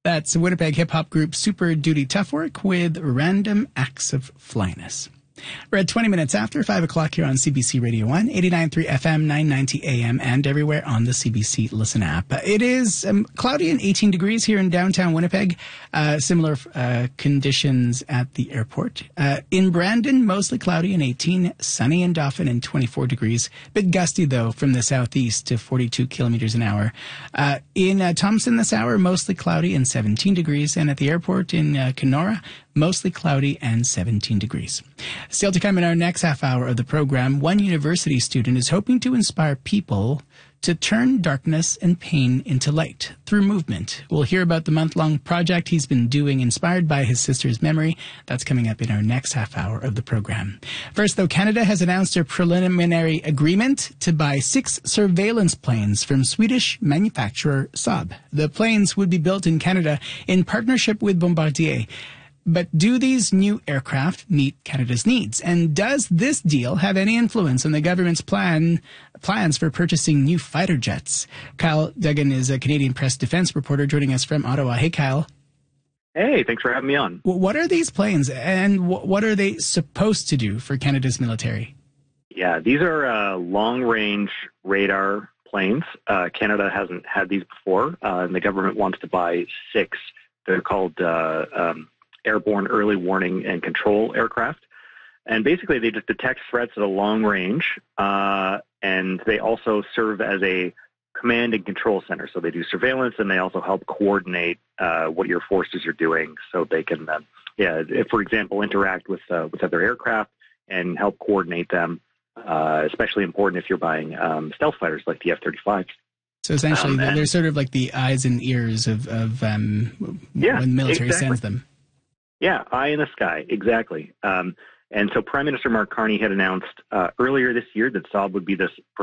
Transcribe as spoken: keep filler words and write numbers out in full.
That's Winnipeg hip-hop group Super Duty Tough Work with Random Acts of Flyness. We're at twenty minutes after five o'clock here on C B C Radio one, eighty-nine point three F M, nine ninety A M, and everywhere on the C B C Listen app. It is um, cloudy and eighteen degrees here in downtown Winnipeg. Uh, similar uh, conditions at the airport. Uh, in Brandon, mostly cloudy and eighteen, sunny in Dauphin and twenty-four degrees. Bit gusty, though, from the southeast to forty-two kilometers an hour. Uh, in uh, Thompson this hour, mostly cloudy and seventeen degrees. And at the airport in uh, Kenora, mostly cloudy and seventeen degrees. Still to come in our next half hour of the program, one university student is hoping to inspire people to turn darkness and pain into light through movement. We'll hear about the month-long project he's been doing inspired by his sister's memory. That's coming up in our next half hour of the program. First, though, Canada has announced a preliminary agreement to buy six surveillance planes from Swedish manufacturer Saab. The planes would be built in Canada in partnership with Bombardier. But do these new aircraft meet Canada's needs? And does this deal have any influence on the government's plan plans for purchasing new fighter jets? Kyle Duggan is a Canadian Press defense reporter joining us from Ottawa. Hey, Kyle. Hey, thanks for having me on. What are these planes, and what are they supposed to do for Canada's military? Yeah, these are uh, long-range radar planes. Uh, Canada hasn't had these before, uh, and the government wants to buy six. They're called uh, um, airborne early warning and control aircraft. And basically, they just detect threats at a long range, uh, and they also serve as a command and control center. So they do surveillance, and they also help coordinate uh, what your forces are doing, so they can, uh, yeah, if, for example, interact with uh, with other aircraft and help coordinate them. Uh, especially important if you're buying um, stealth fighters like the F thirty-five. So essentially, um, and, they're sort of like the eyes and ears of, of um, yeah, when the military exactly. sends them. Yeah, eye in the sky, exactly. Um, and so Prime Minister Mark Carney had announced uh, earlier this year that Saab would be this